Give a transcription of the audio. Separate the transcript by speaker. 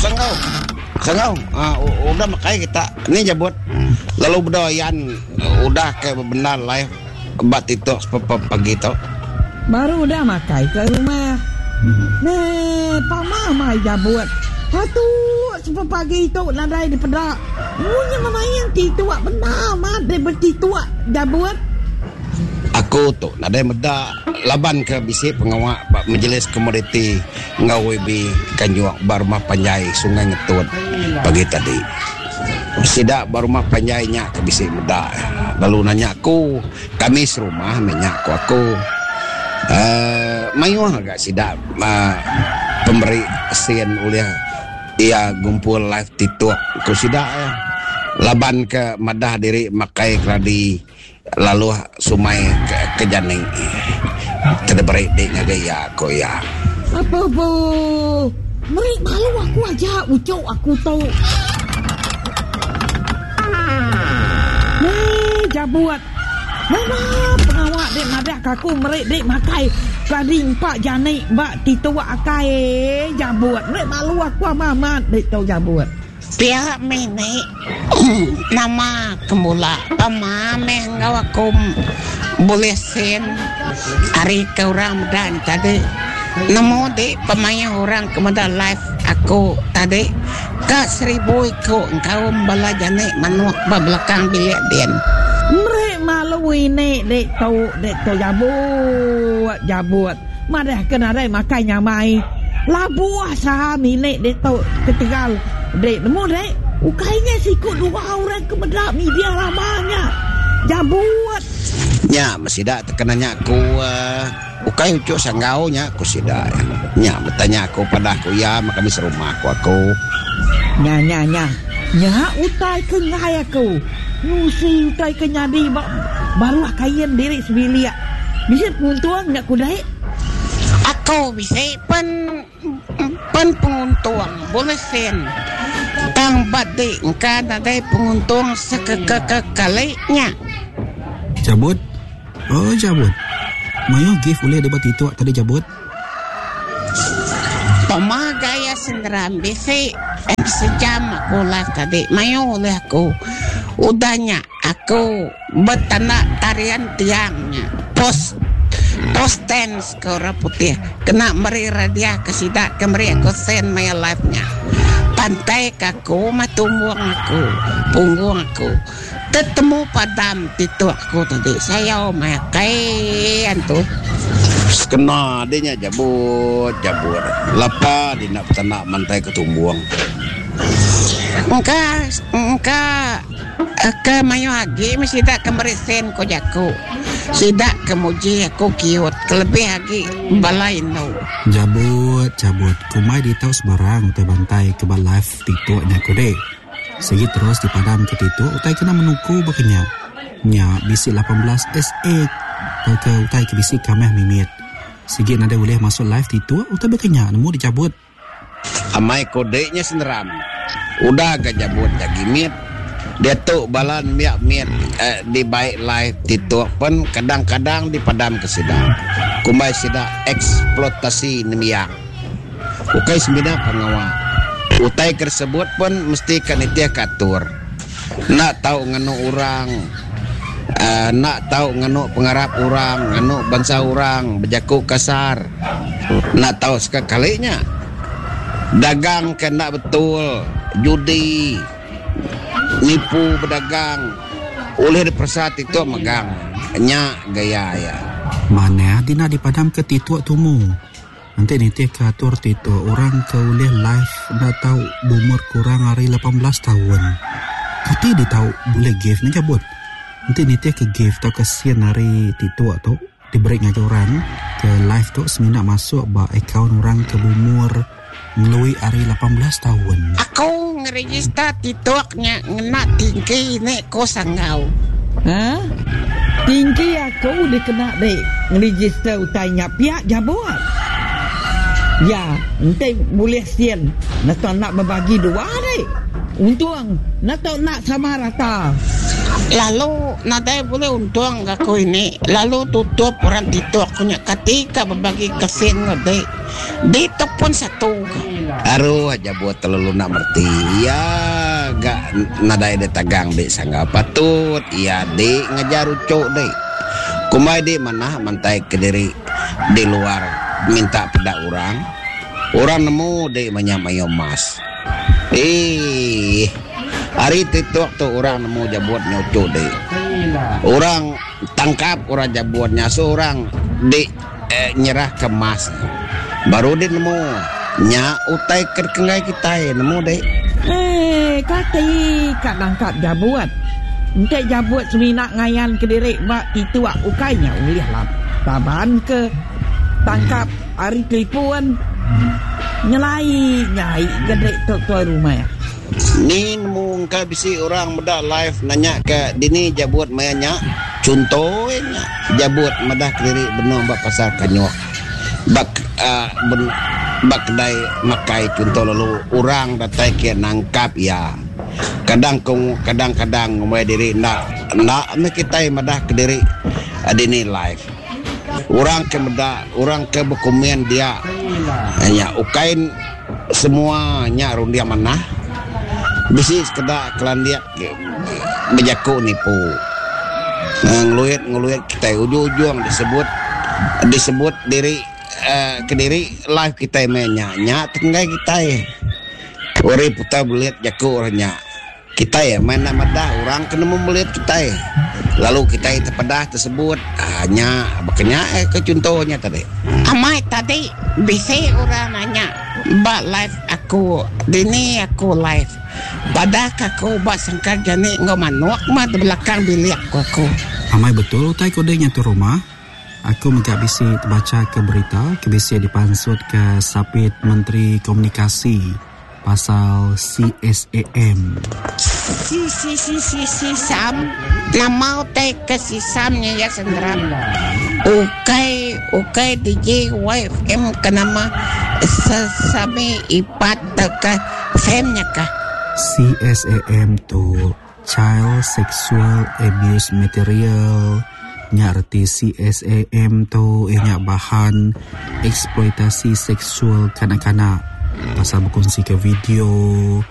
Speaker 1: Sangau. Udah makanya kita ini jabut. Lalu berdoyan udah kayak benar live bat itu pagi itu.
Speaker 2: Baru udah makai ke rumah. Nih, Pak Mama jabut. Satu sepagi itu nadai di pedak. Punya mama yang titua benar mah dia bertitua jabut.
Speaker 1: Aku tuh nadai meda laban ke bisi pengawal majelis komoditi ngawebi Kanjuang Barumah Panjai Sungai Ngetut pagi tadi. Sida Barumah Panjainya ke bisi meda. Lalu nanya aku, kami serumah nanya aku. Mayuah agak sida pemberi sen uliah dia gumpul live tituk ku sida laban ke madah diri makai kradi lalu sumai ke janing terberik dek ngagaya aku ya
Speaker 2: apa merik malu aku aja ucok aku tahu jabut mana pengawak dek madak kaku merik dek makai kading pak janik mbak titua akai jabut merik malu aku amat dek tahu jabut
Speaker 3: pihak mini nama kemula pamame ngawakum boleh sen hari ke orang dan tadi namo de pemain orang kemudian live aku tadi ke 1000 ikut engkau bala janik manuak belakang bilik den
Speaker 2: mereka malu ini dek tahu jabut madah kena dek makanya mai labuah saham ini dek tahu ketegal dek nemu dek ukainya sikut 2 orang kebedak media lamanya jabut
Speaker 1: nya masih dah tekanannya aku ukai ucuk sanggau nya aku sida nya bertanya aku pada aku ya maka mi serumah aku
Speaker 2: nya utai ke ngai aku nusi utai ke nyadi baru kain diri sebilia bisa puntuang nak kudai
Speaker 3: aku bisa pen penguntung boleh sen tang badik engkau ada penguntung sekekekalinya
Speaker 4: jabut mayo gift boleh debat itu tadi jabut
Speaker 3: pemagaya senderam bisa sejam aku lah tadi mayo oleh aku udahnya aku bertanda tarian tiangnya post tense ke orang putih kena meri radia kesidak kemeri aku send my life nya pantai kaku matumuang aku punggung aku ketemu padam titu aku tadi saya makai antu
Speaker 1: kena adanya jabut lapa di nak tanak mantai ketumbuang
Speaker 3: ke mayo lagi mesti tak kembali sen ko jaku sidak kemuji aku kiut kelebih lagi balai no
Speaker 4: jabut kumai di tahu sebarang utai bantai ke live titu nya ko deh segi terus dipadam ke titu utai kena menunggu bakenya nya bisi 18 SA ke utai ke bisi kameh mimit segi nada boleh masuk live titu utai bakenya nemu dicabut
Speaker 1: amai kodenya senderam udah gak jabut lagi mit dia tu balan miak di baik live titu pun kadang-kadang dipadam ke sidang kumai sidang eksploitasi nemiak ukai sembilan pengawal utai tersebut pun mesti kan itu katur nak tahu nganu orang nak tahu nganu pengarap orang nganu bangsa orang berjaku kasar nak tahu sekalinya dagang kena betul judi nipu pedagang oleh dipersat itu megang nya gaya ya
Speaker 4: mana dina dipadam ke titu tumu nanti nanti katur titu orang ke oleh live dah tahu umur kurang hari 18 tahun tapi dia tahu boleh give ni cabut nanti ke give tau kesian hari titu tu diberi ngaji orang ke live tu semina masuk ba account orang ke umur melalui hari 18 tahun
Speaker 3: aku ngeregister tituknya ngena tinggi ni ko sangau
Speaker 2: tinggi aku dikena dek ngeregister utainya pihak jabut ya nanti boleh sian nak berbagi dua dek untung nak sama rata
Speaker 3: lalu nadai boleh untung aku ini lalu tutup orang tituk punya ketika berbagi kesen ngedek di pun satu
Speaker 1: Aruh aja buat terlalu nak merti. Ya gak nadai de tagang dek sangga patut. Ya dek ngajar ucok dek. Kumai dek mana mantai ke diri di luar minta pada orang. Orang nemu dek manyamayo mas. Hari itu waktu orang nemu jabuat nyocok dek. Orang tangkap orang jabuatnya seorang dek nyerah ke mas. Baru dia nemu nya utai kerkengai kita nemu dek.
Speaker 2: Kati kat tangkap jabuat. Entek jabuat semina ngayan ke diri mak itu wak ukainya ulih lah. Taban ke tangkap hari kelipuan nyelai nyai gede tok rumah ya.
Speaker 1: Ni nemu engkau bisi orang medak live nanya ke dini jabuat mayanya. Contohnya jabuat medah ke diri benar bak pasar kanyok. Bak kedai makai contoh lalu orang datai ke nangkap ya. Kadang-kadang ngomai diri nak kita madah ke diri adini live. Orang ke medah, orang ke berkomen dia hanya ukain semuanya rundia mana. Bisi sekedar kelan dia berjaku nipu. Ngeluit kita ujung-ujung disebut diri ke diri live kita mainnya tenggai kita ori putar belit jaku orangnya kita main nama dah orang kena membelit kita lalu kita terpedah tersebut hanya makanya ke contohnya tadi
Speaker 3: amai tadi bisa orang nanya mbak live aku dini aku live pada aku buat sangkar jani ngomanuak mah di belakang bilik aku
Speaker 4: amai betul utai kodenya tu rumah. Aku megak bisi terbaca ke berita, ke bisi dipansut ke Sapit Menteri Komunikasi pasal CSAM.
Speaker 3: Sam, nama utai ke si Samnya ya sendiri. Ukai DJ YFM kenama sesame ipat ke femnya kah?
Speaker 4: CSAM tu Child Sexual Abuse Material. Nyarti CSAM tu ianya bahan eksploitasi seksual kanak-kanak pasal berkongsi ke video